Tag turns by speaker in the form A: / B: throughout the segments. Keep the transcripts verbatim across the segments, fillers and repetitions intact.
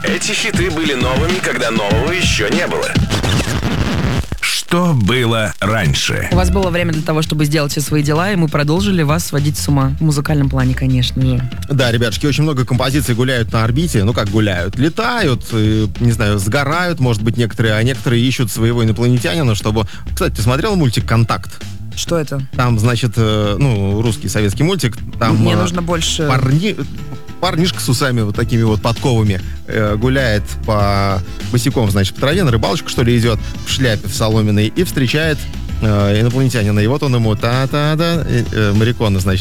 A: Эти хиты были новыми, когда нового еще не было.
B: Что было раньше?
C: У вас было время для того, чтобы сделать все свои дела, и мы продолжили вас сводить с ума. В музыкальном плане, конечно же.
D: Да, ребятушки, очень много композиций гуляют на орбите. Ну, как гуляют? Летают, э, не знаю, сгорают, может быть, некоторые, а некоторые ищут своего инопланетянина, чтобы... Кстати, ты смотрел мультик «Контакт»?
C: Что это?
D: Там, значит, э, ну, русский советский мультик. Там,
C: Мне
D: э,
C: нужно больше...
D: Парни... Парнишка с усами вот такими вот подковами э, гуляет по босиком, значит, по траве, на рыбалочку, что ли, идет, в шляпе, в соломенной, и встречает э, инопланетянина. И вот он ему та-та-да, э, э, Марикона, значит,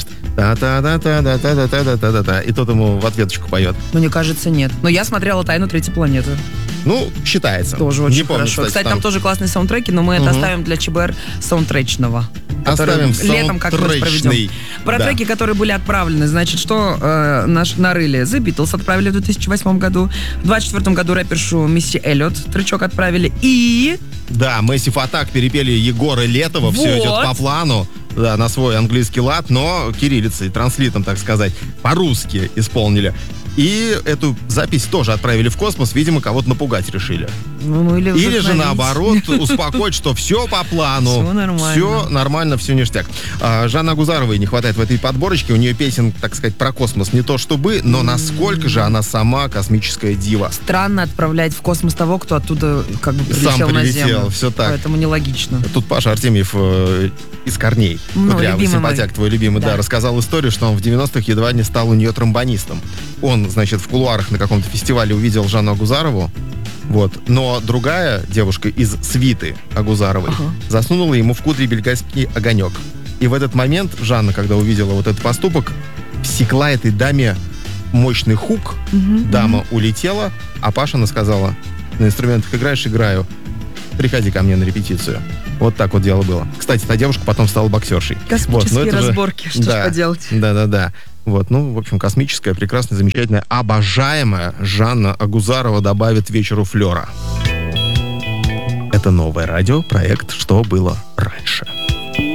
D: та-та-да-та-да-та-да-та-да-та-да. И тот ему в ответочку поет.
C: Ну, мне кажется, нет. Но я смотрела «Тайну третьей планеты».
D: Ну, считается.
C: Тоже очень
D: Не помню,
C: хорошо.
D: кстати,
C: Кстати,
D: там...
C: там тоже классные саундтреки, но мы это
D: Угу.
C: оставим для ЧБР саундтречного.
D: Оставим
C: Летом как-нибудь проведем. Про
D: да.
C: треки, которые были отправлены, значит, что э, наш нарыли? The Beatles отправили в две тысячи восьмом году. В двадцать четвёртом году рэпершу Мисси Эллиот тречок отправили. И...
D: Да, Massive Attack перепели Егора Летова. Все
C: Вот.
D: идет по плану. Да, на свой английский лад, но кириллицей, транслитом, так сказать, по-русски исполнили. И эту запись тоже отправили в космос, видимо, кого-то напугать решили.
C: Ну, или
D: или же наоборот, успокоить, что все по плану.
C: Все нормально.
D: Все нормально, все ништяк. А, Жанны Агузаровой не хватает в этой подборочке. У нее песен, так сказать, про космос не то чтобы, но насколько же она сама космическая дива.
C: Странно отправлять в космос того, кто оттуда как бы прилетел,
D: Сам
C: на
D: прилетел,
C: Землю.
D: все так.
C: Поэтому нелогично.
D: Тут Паша Артемьев э, из Корней,
C: Ну,
D: кудрявый
C: любимый
D: симпатяк
C: мой.
D: твой любимый, да.
C: Да.
D: рассказал историю, что он в девяностых едва не стал у нее тромбонистом. Он, значит, в кулуарах на каком-то фестивале увидел Жанну Агузарову, вот, но другая девушка из свиты Агузаровой
C: Ага.
D: засунула ему в кудри бельгийский огонек. И в этот момент Жанна, когда увидела вот этот поступок, всекла этой даме мощный хук,
C: Мгм,
D: дама
C: мгм.
D: улетела, а Пашина сказала: на инструментах играешь, играю, приходи ко мне на репетицию. Вот так вот дело было. Кстати, та девушка потом стала боксершей.
C: Космические
D: вот, же-
C: разборки, что ж
D: да,
C: поделать.
D: Да-да-да. Вот, ну, в общем, космическая, прекрасная, замечательная, обожаемая Жанна Агузарова добавит вечеру флера. Это новое радио, проект «Что было раньше».